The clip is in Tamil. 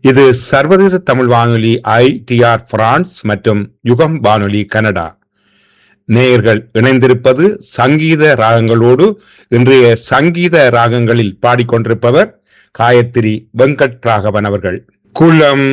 இது சர்வதேச தமிழ் வானொலி ITR பிரான்ஸ் மற்றும் யுகம் வானொலி கனடா. நேயர்கள் இணைந்திருப்பது சங்கீத ராகங்களோடு. இன்றைய சங்கீத ராகங்களில் பாடிக்கொண்டிருப்பவர் காயத்ரி வெங்கட் ராகவன் அவர்கள். குலம்